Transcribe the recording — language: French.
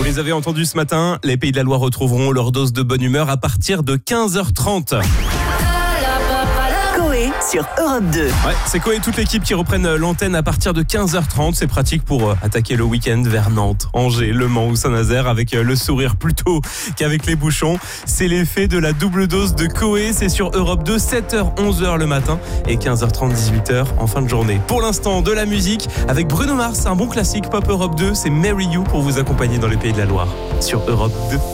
les avez entendus ce matin, les Pays de la Loire retrouveront leur dose de bonne humeur à partir de 15h30. Coé sur Europe 2. Ouais, c'est Coé et toute l'équipe qui reprennent l'antenne à partir de 15h30. C'est pratique pour attaquer le week-end vers Nantes, Angers, Le Mans ou Saint-Nazaire avec le sourire plutôt qu'avec les bouchons. C'est l'effet de la double dose de Coé. C'est sur Europe 2, 7h, 11h le matin et 15h30, 18h en fin de journée. Pour l'instant, de la musique avec Bruno Mars, un bon classique pop Europe 2. C'est Marry You pour vous accompagner dans les Pays de la Loire sur Europe 2.